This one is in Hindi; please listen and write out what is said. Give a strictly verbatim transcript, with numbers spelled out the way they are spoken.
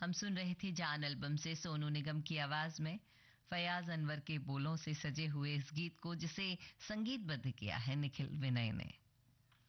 हम सुन रहे थे जान एल्बम से सोनू निगम की आवाज में फयाज अनवर के बोलों से सजे हुए इस गीत को, जिसे संगीतबद्ध किया है निखिल विनय ने।